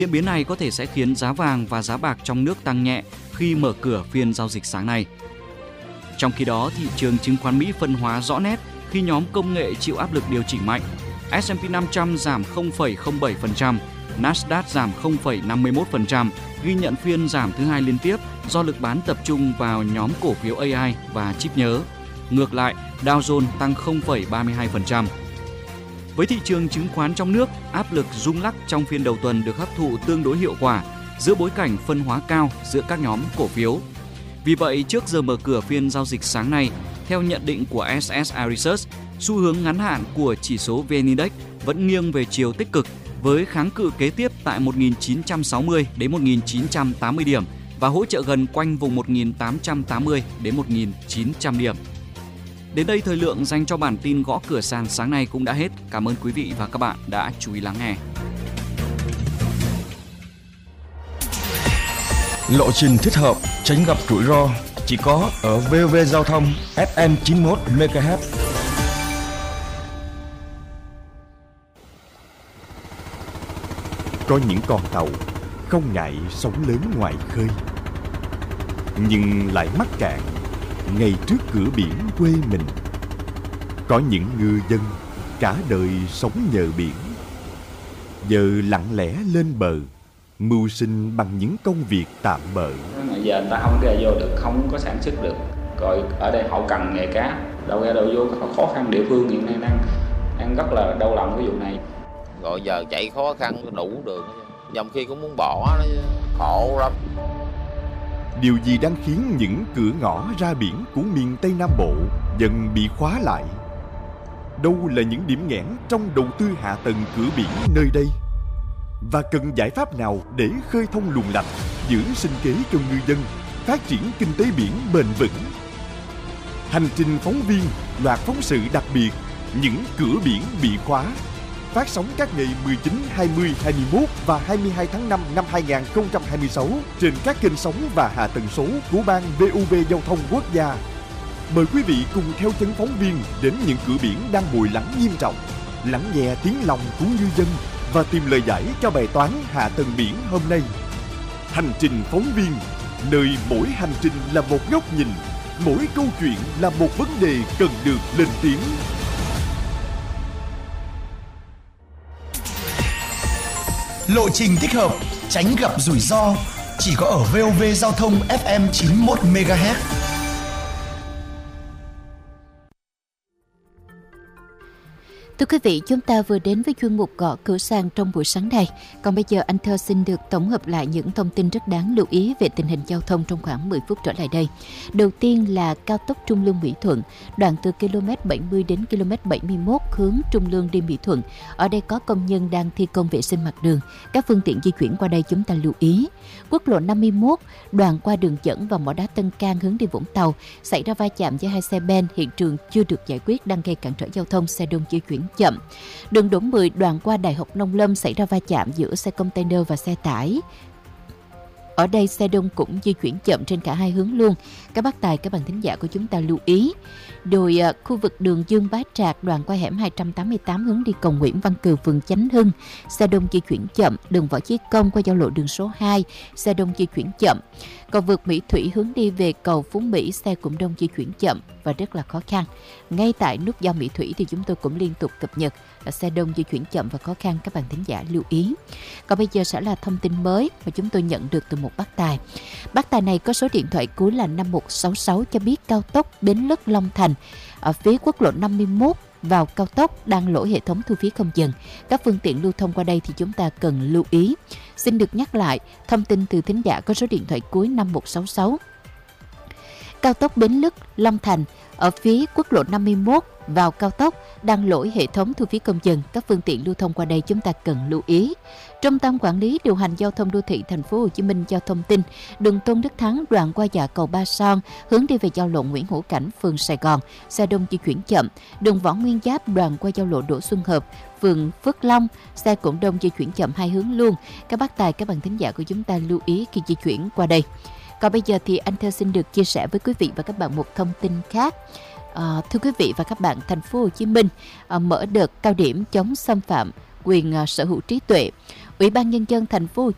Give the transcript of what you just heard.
Diễn biến này có thể sẽ khiến giá vàng và giá bạc trong nước tăng nhẹ khi mở cửa phiên giao dịch sáng nay. Trong khi đó, thị trường chứng khoán Mỹ phân hóa rõ nét khi nhóm công nghệ chịu áp lực điều chỉnh mạnh. S&P 500 giảm 0,07%, Nasdaq giảm 0,51%, ghi nhận phiên giảm thứ hai liên tiếp do lực bán tập trung vào nhóm cổ phiếu AI và chip nhớ. Ngược lại, Dow Jones tăng 0,32%. Với thị trường chứng khoán trong nước, áp lực rung lắc trong phiên đầu tuần được hấp thụ tương đối hiệu quả giữa bối cảnh phân hóa cao giữa các nhóm cổ phiếu. Vì vậy, trước giờ mở cửa phiên giao dịch sáng nay, theo nhận định của SSI Research, xu hướng ngắn hạn của chỉ số VN Index vẫn nghiêng về chiều tích cực với kháng cự kế tiếp tại 1.960 đến 1.980 điểm và hỗ trợ gần quanh vùng 1.880 đến 1.900 điểm. Đến đây thời lượng dành cho bản tin gõ cửa sàn sáng nay cũng đã hết. Cảm ơn quý vị và các bạn đã chú ý lắng nghe. Lộ trình thích hợp, tránh gặp rủi ro chỉ có ở VOV Giao thông FM 91 MHz. Có những con tàu không ngại sóng lớn ngoài khơi, nhưng lại mắc cạn ngay trước cửa biển quê mình. Có những ngư dân cả đời sống nhờ biển, giờ lặng lẽ lên bờ, mưu sinh bằng những công việc tạm bợ. Giờ người ta không ra vô được, không có sản xuất được. Rồi ở đây hậu cần nghề cá, đâu ra đâu vô, khó khăn địa phương hiện nay đang rất là đau lòng cái vụ này. Rồi giờ chạy khó khăn đủ đường, dòng khi cũng muốn bỏ nó khổ lắm. Điều gì đang khiến những cửa ngõ ra biển của miền Tây Nam Bộ dần bị khóa lại? Đâu là những điểm nghẽn trong đầu tư hạ tầng cửa biển nơi đây? Và cần giải pháp nào để khơi thông luồng lạch, giữ sinh kế cho ngư dân, phát triển kinh tế biển bền vững? Hành trình phóng viên, loạt phóng sự đặc biệt, những cửa biển bị khóa, phát sóng các ngày 19, 20, 21 và 22 tháng 5 năm 2026 trên các kênh sóng và hạ tầng số của Ban VOV Giao thông Quốc gia. Mời quý vị cùng theo chân phóng viên đến những cửa biển đang bồi lắng nghiêm trọng, lắng nghe tiếng lòng của ngư dân và tìm lời giải cho bài toán hạ tầng biển hôm nay. Hành trình phóng viên, nơi mỗi hành trình là một góc nhìn, mỗi câu chuyện là một vấn đề cần được lên tiếng. Lộ trình thích hợp, tránh gặp rủi ro, chỉ có ở VOV Giao thông FM 91 MHz. Thưa quý vị, chúng ta vừa đến với chuyên mục gõ cửa sàn trong buổi sáng này. Còn bây giờ anh Thơ xin được tổng hợp lại những thông tin rất đáng lưu ý về tình hình giao thông trong khoảng 10 phút trở lại đây. Đầu tiên là cao tốc Trung Lương - Mỹ Thuận, đoạn từ km 70 đến km 71 hướng Trung Lương đi Mỹ Thuận. Ở đây có công nhân đang thi công vệ sinh mặt đường. Các phương tiện di chuyển qua đây chúng ta lưu ý. Quốc lộ 51, đoạn qua đường dẫn vào mỏ đá Tân Cang hướng đi Vũng Tàu, xảy ra va chạm giữa hai xe ben, hiện trường chưa được giải quyết, đang gây cản trở giao thông, xe đông di chuyển chậm. Đường Đỗ 10, đoạn qua Đại học Nông Lâm, xảy ra va chạm giữa xe container và xe tải. Ở đây xe đông cũng di chuyển chậm trên cả hai hướng luôn. Các bác tài, các bạn thính giả của chúng ta lưu ý. Rồi khu vực đường Dương Bá Trạc, đoạn qua hẻm 288 hướng đi cầu Nguyễn Văn Cừ, phường Chánh Hưng, xe đông di chuyển chậm. Đường Võ Chí Công qua giao lộ đường số 2, xe đông di chuyển chậm. Cầu vượt Mỹ Thủy hướng đi về cầu Phú Mỹ, xe cũng đông di chuyển chậm và rất là khó khăn. Ngay tại nút giao Mỹ Thủy thì chúng tôi cũng liên tục cập nhật là xe đông di chuyển chậm và khó khăn, các bạn thính giả lưu ý. Còn bây giờ sẽ là thông tin mới mà chúng tôi nhận được từ một bác tài. Bác tài này có số điện thoại cuối là 5166 cho biết cao tốc Bến Lức - Long Thành ở phía quốc lộ 51 vào cao tốc đang lỗi hệ thống thu phí không dừng. Các phương tiện lưu thông qua đây thì chúng ta cần lưu ý. Xin được nhắc lại thông tin từ thính giả có số điện thoại cuối 5166. Cao tốc Bến Lức - Long Thành ở phía quốc lộ 51 vào cao tốc đang lỗi hệ thống thu phí không dừng. Các phương tiện lưu thông qua đây chúng ta cần lưu ý. Trung tâm Quản lý điều hành giao thông đô thị Thành phố Hồ Chí Minh cho thông tin, đường Tôn Đức Thắng đoạn qua dạ cầu Ba Son hướng đi về giao lộ Nguyễn Hữu Cảnh, phường Sài Gòn, xe đông di chuyển chậm. Đường Võ Nguyên Giáp đoạn qua giao lộ Đỗ Xuân Hợp, phường Phước Long, xe cũng đông di chuyển chậm hai hướng luôn. Các bác tài, các bạn thính giả của chúng ta lưu ý khi di chuyển qua đây. Còn bây giờ thì anh Thơ xin được chia sẻ với quý vị và các bạn một thông tin khác. Thưa quý vị và các bạn, Thành phố Hồ Chí Minh mở đợt cao điểm chống xâm phạm quyền sở hữu trí tuệ. Ủy ban Nhân dân Thành phố Hồ Chí